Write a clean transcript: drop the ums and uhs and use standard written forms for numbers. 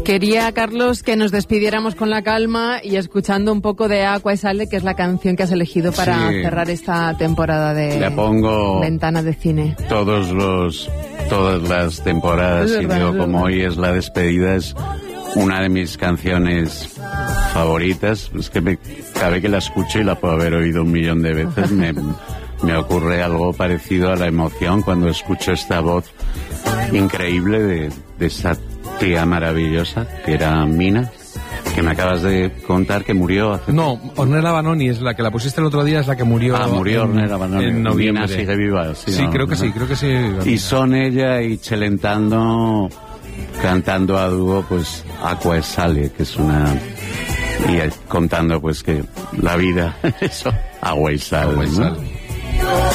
Quería, Carlos, que nos despidiéramos con la calma y escuchando un poco de Acqua e Sale, que es la canción que has elegido para cerrar esta temporada de Le pongo Ventana de Cine. Todas las temporadas, y digo, como hoy es la despedida, es una de mis canciones favoritas. Es que cada vez que la escucho, y la puedo haber oído 1.000.000 de veces, me ocurre algo parecido a la emoción cuando escucho esta voz increíble de esta tía maravillosa que era Mina, que me acabas de contar que murió hace... No, Ornella Vanoni es la que la pusiste el otro día, es la que murió. Murió Ornella Vanoni. En noviembre. Mina sigue viva. Sí, ¿no? creo que sí. Y son ella y Celentano cantando a dúo, pues, Acqua e Sale, que es una... Y contando, pues, que la vida, eso, agua y sal, ¿no?